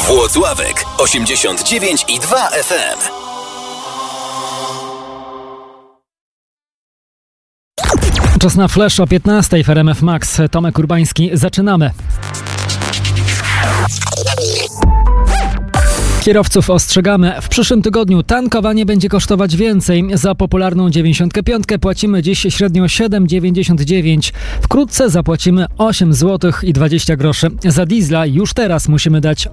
Włocławek 89,2 FM. Czas na flash o 15 w RMF Max. Tomek Urbański, zaczynamy. Kierowców ostrzegamy, w przyszłym tygodniu tankowanie będzie kosztować więcej. Za popularną 95 płacimy dziś średnio 7,99. Wkrótce zapłacimy 8 zł i 20 groszy. Za diesla już teraz musimy dać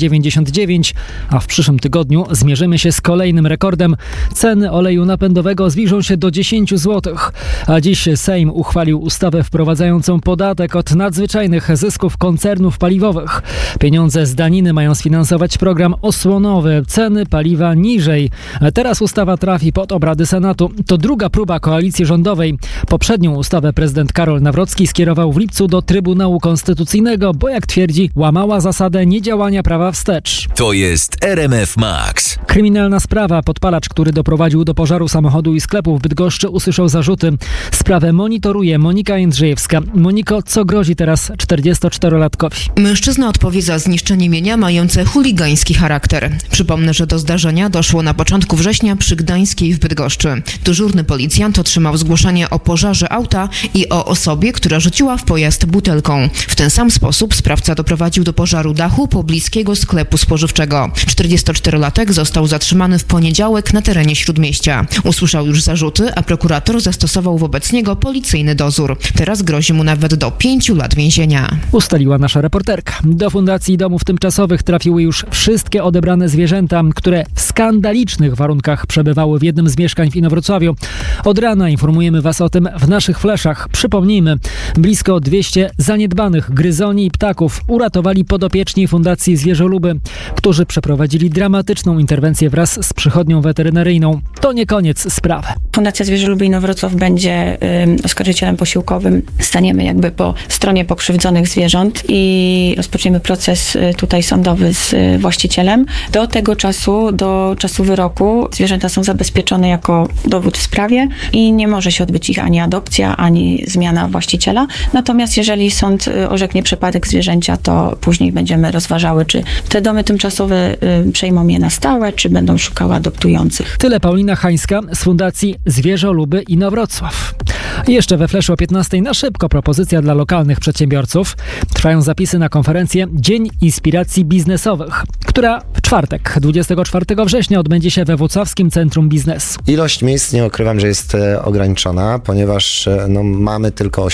8,99, a w przyszłym tygodniu zmierzymy się z kolejnym rekordem. Ceny oleju napędowego zbliżą się do 10 zł. A dziś Sejm uchwalił ustawę wprowadzającą podatek od nadzwyczajnych zysków koncernów paliwowych. Pieniądze z daniny mają sfinansować program osłonowy, ceny paliwa niżej. Teraz ustawa trafi pod obrady Senatu. To druga próba koalicji rządowej. Poprzednią ustawę prezydent Karol Nawrocki skierował w lipcu do Trybunału Konstytucyjnego, bo jak twierdzi, łamała zasadę niedziałania prawa wstecz. To jest RMF Max. Kryminalna sprawa. Podpalacz, który doprowadził do pożaru samochodu i sklepu w Bydgoszczy, usłyszał zarzuty. Sprawę monitoruje Monika Jędrzejewska. Moniko, co grozi teraz 44-latkowi? Mężczyzna odpowie za zniszczenie mienia mające chuligański charakter. Przypomnę, że do zdarzenia doszło na początku września przy Gdańskiej w Bydgoszczy. Dyżurny policjant otrzymał zgłoszenie o pożarze auta i o osobie, która rzuciła w pojazd butelką. W ten sam sposób sprawca doprowadził do pożaru dachu pobliskiego sklepu spożywczego. 44-latek został zatrzymany w poniedziałek na terenie Śródmieścia. Usłyszał już zarzuty, a prokurator zastosował wobec niego policyjny dozór. Teraz grozi mu nawet do 5 lat więzienia. Ustaliła nasza reporterka. Do Fundacji Domów Tymczasowych trafiły już wszystkie odebrane zwierzęta, które w skandalicznych warunkach przebywały w jednym z mieszkań w Inowrocławiu. Od rana informujemy Was o tym w naszych fleszach. Przypomnijmy, blisko 200 zaniedbanych gryzoni i ptaków uratowali podopieczni Fundacji Zwierzoluby, którzy przeprowadzili dramatyczną interwencję wraz z przychodnią weterynaryjną. To nie koniec sprawy. Fundacja Zwierzoluby Inowrocław będzie oskarżycielem posiłkowym. Staniemy jakby po stronie pokrzywdzonych zwierząt i rozpoczniemy proces tutaj sądowy z właścicielem. Do tego czasu, do czasu wyroku, zwierzęta są zabezpieczone jako dowód w sprawie i nie może się odbyć ich ani adopcja, ani zmiana właściciela. Natomiast jeżeli sąd orzeknie przypadek zwierzęcia, to później będziemy rozważały, czy te domy tymczasowe przejmą je na stałe, czy będą szukały adoptujących. Tyle Paulina Hańska z Fundacji Zwierzoluby Inowrocław. Jeszcze we fleszu o 15 na szybko propozycja dla lokalnych przedsiębiorców. Trwają zapisy na konferencję Dzień Inspiracji Biznesowych, która w czwartek, 24 września odbędzie się we Włocławskim Centrum Biznesu. Ilość miejsc, nie ukrywam, że jest ograniczona, ponieważ mamy tylko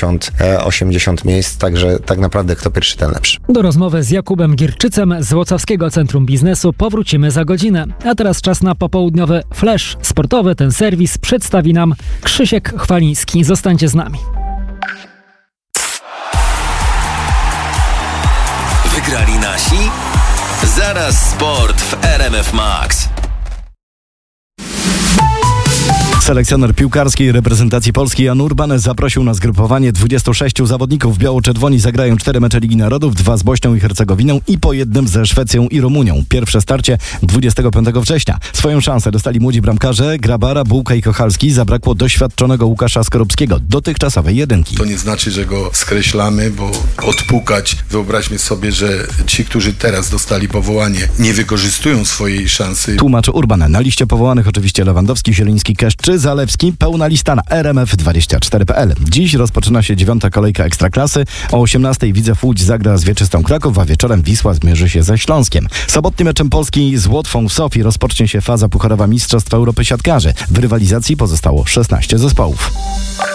80 miejsc, także tak naprawdę kto pierwszy, ten lepszy. Do rozmowy z Jakubem Gierczycem z Włocławskiego Centrum Biznesu powrócimy za godzinę. A teraz czas na popołudniowy flash sportowy. Ten serwis przedstawi nam Krzysiek Chwaliński. Zostańcie z nami. Wygrali nasi? Zaraz sport w RMF Max. Selekcjoner piłkarskiej reprezentacji Polski Jan Urban zaprosił na zgrupowanie 26 zawodników. Biało-czerwoni zagrają 4 mecze Ligi Narodów, 2 z Bośnią i Hercegowiną i po jednym ze Szwecją i Rumunią. Pierwsze starcie 25 września. Swoją szansę dostali młodzi bramkarze Grabara, Bułka i Kochalski. Zabrakło doświadczonego Łukasza Skorupskiego, dotychczasowej jedynki. To nie znaczy, że go skreślamy, bo odpukać. Wyobraźmy sobie, że ci, którzy teraz dostali powołanie, nie wykorzystują swojej szansy. Tłumaczy Urban. Na liście powołanych oczywiście Lewandowski, Zieliński, Kesz czy Zalewski. Pełna lista na rmf24.pl. Dziś rozpoczyna się 9. kolejka Ekstraklasy. O 18:00 Widzew Łódź zagra z Wieczystą Kraków, a wieczorem Wisła zmierzy się ze Śląskiem. Sobotnim meczem Polski z Łotwą w Sofii rozpocznie się faza pucharowa Mistrzostw Europy Siatkarzy. W rywalizacji pozostało 16 zespołów.